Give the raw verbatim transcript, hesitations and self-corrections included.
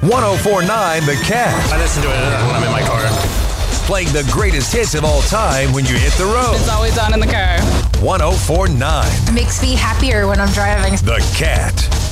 oh four point nine The Cat. I listen to it when I'm in my car. Playing the greatest hits of all time when you hit the road. It's always on in the car. one oh four point nine Makes me happier when I'm driving. The Cat.